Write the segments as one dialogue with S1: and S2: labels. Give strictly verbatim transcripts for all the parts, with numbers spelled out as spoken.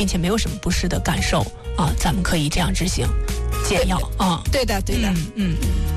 S1: 并且没有什么不适的感受啊，咱们可以这样执行解药啊。
S2: 对的，对的，
S1: 嗯。嗯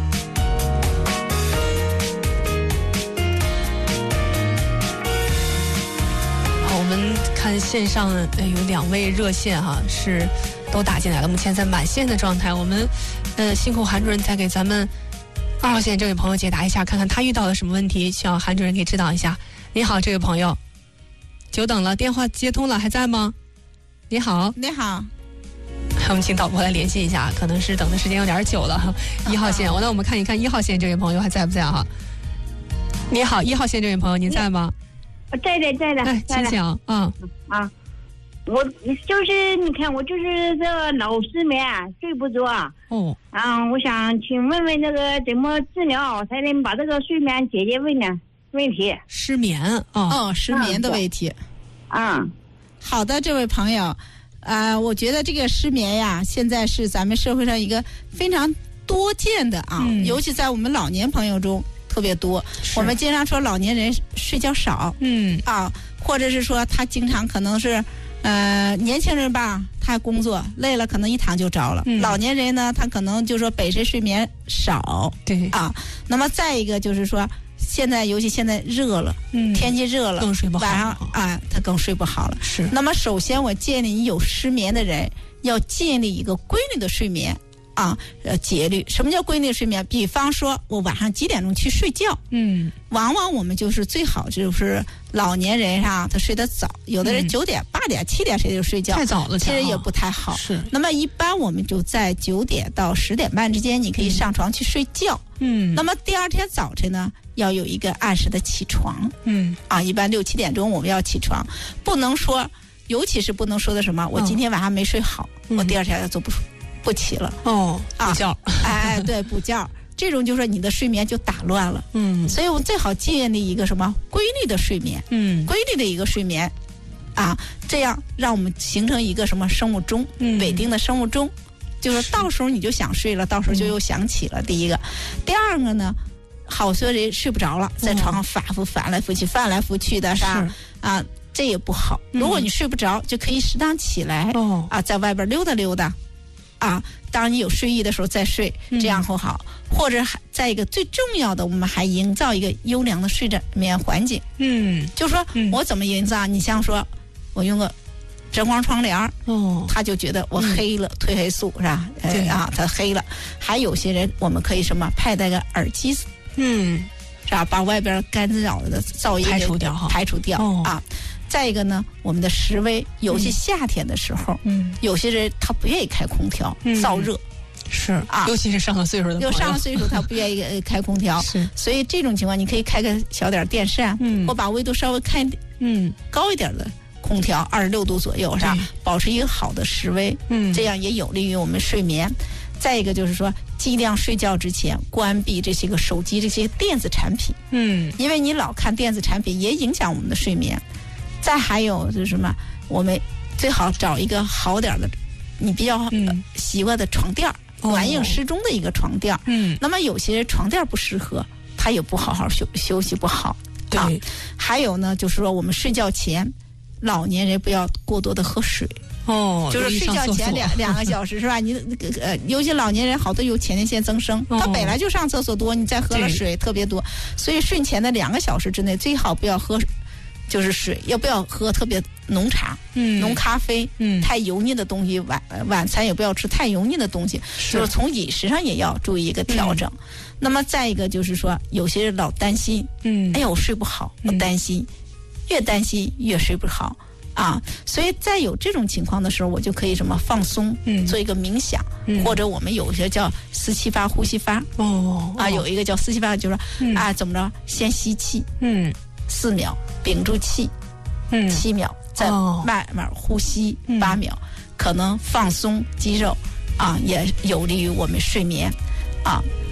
S1: 好，我们看线上呃有两位热线哈，是都打进来了，目前在满线的状态。我们呃辛苦韩主任再给咱们二号线这位朋友解答一下，看看他遇到了什么问题，需要韩主任给指导一下。你好，这位朋友，久等了，电话接通了，还在吗？你好，
S2: 你好，
S1: 我们请导播来联系一下，可能是等的时间有点久了。一号线，我那我们看一看一号线这位朋友还在不在哈？你好，一号线这位朋友，您在吗？
S3: 在的，在的，
S1: 哎，请讲啊
S3: 啊！我就是你看，我就是这个老失眠，睡不着啊。
S1: 哦，
S3: 嗯，我想请问问这个怎么治疗才能把这个睡眠解决问呢问题？
S1: 失眠哦，
S2: 哦，失眠的问题。
S3: 啊，
S2: 好的，这位朋友，呃，我觉得这个失眠呀，现在是咱们社会上一个非常多见的啊，
S1: 嗯、
S2: 尤其在我们老年朋友中特别多。我们经常说老年人睡觉少，
S1: 嗯
S2: 啊，或者是说他经常可能是。呃，年轻人吧，他工作累了，可能一躺就着了。嗯、老年人呢，他可能就说本身睡眠少，
S1: 对
S2: 啊。那么再一个就是说，现在尤其现在热了，嗯，天气热了，
S1: 更睡不好，
S2: 晚上啊，他更睡不好了。
S1: 是。
S2: 那么首先，我建议你有失眠的人要建立一个规律的睡眠。啊，呃，节律。什么叫规律睡眠？比方说，我晚上几点钟去睡觉？嗯，往往我们就是最好就是老年人啊，他睡得早，有的人九点、八点、七点谁就睡觉，
S1: 太早了，
S2: 其实也不太好。
S1: 是。
S2: 那么一般我们就在九点到十点半之间，你可以上床去睡觉。嗯。那么第二天早晨呢，要有一个按时的起床。嗯。啊，一般六七点钟我们要起床，不能说，尤其是不能说的什么，我今天晚上没睡好，嗯、我第二天要做不出。不起了
S1: 哦，补觉，
S2: 啊、哎，对，补觉，这种就是你的睡眠就打乱了，
S1: 嗯，
S2: 所以我们最好建立一个什么规律的睡眠，嗯，规律的一个睡眠，啊，这样让我们形成一个什么生物钟，嗯，稳定的生物钟，就是到时候你就想睡了，到时候就又想起了。第一个，第二个呢，好多人睡不着了，在床上反复翻来覆去，翻来覆去的，是吧？啊，这也不好。如果你睡不着，就可以适当起来，哦，啊，在外边溜达溜达。啊，当你有睡意的时候再睡，这样会好。嗯、或者还再一个最重要的，我们还营造一个优良的睡眠环境。嗯，就说、嗯、我怎么营造？你像说，我用个遮光窗帘，哦，他就觉得我黑了，嗯、褪黑素是吧？对、呃、啊，他黑了。还有些人，我们可以什么佩戴个耳机，嗯，是吧？把外边干扰的噪音
S1: 排除掉，
S2: 排除掉、哦、啊。再一个呢，我们的室温，尤其夏天的时候，嗯，有些人他不愿意开空调，嗯、燥热，
S1: 是啊，尤其是上了岁数的朋友，
S2: 有上了岁数他不愿意开空调，是，所以这种情况你可以开个小点电扇，嗯，或把温度稍微开，嗯，高一点的空调，二十六度左右，是吧？保持一个好的室温，嗯，这样也有利于我们睡眠。再一个就是说，尽量睡觉之前关闭这些个手机这些电子产品，嗯，因为你老看电子产品也影响我们的睡眠。再还有就是什么，我们最好找一个好点的，你比较习惯的床垫，软硬适中的一个床垫。嗯，那么有些人床垫不适合，他也不好好休休息不好。对、啊，还有呢，就是说我们睡觉前，老年人不要过多的喝水。哦，就是睡觉前两两个小时是吧？你呃，尤其老年人好多有前列腺增生，哦、他本来就上厕所多，你再喝了水特别多，所以睡前的两个小时之内最好不要喝。就是水，也不要喝特别浓茶、嗯、浓咖啡、嗯、太油腻的东西。晚晚餐也不要吃太油腻的东西，是就是从饮食上也要注意一个调整。嗯、那么再一个就是说，有些人老担心，嗯，哎呀，我睡不好，我担心，嗯、越担心越睡不好啊。所以在有这种情况的时候，我就可以什么放松，嗯，做一个冥想，嗯、或者我们有些叫四七八呼吸法，哦，啊，有一个叫四七八，就是说、嗯、啊，怎么着，先吸气，嗯。四秒屏住气，嗯，七秒再慢慢呼吸，八、哦、秒、嗯，可能放松肌肉啊，也有利于我们睡眠啊。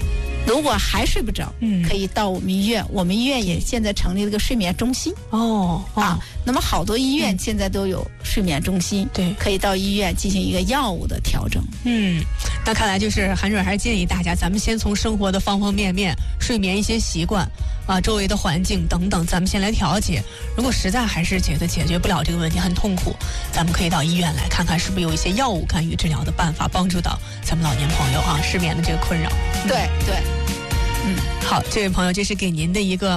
S2: 如果还睡不着，嗯，可以到我们医院，我们医院也现在成立了个睡眠中心。
S1: 哦，
S2: 啊，那么好多医院现在都有睡眠中心，
S1: 对，
S2: 可以到医院进行一个药物的调整。
S1: 嗯，那看来就是韩主任还是建议大家，咱们先从生活的方方面面、睡眠一些习惯啊、周围的环境等等，咱们先来调节。如果实在还是觉得解决不了这个问题，很痛苦，咱们可以到医院来看看，是不是有一些药物干预治疗的办法，帮助到咱们老年朋友啊失眠的这个困扰。
S2: 对对，
S1: 嗯，好，这位朋友，这是给您的一个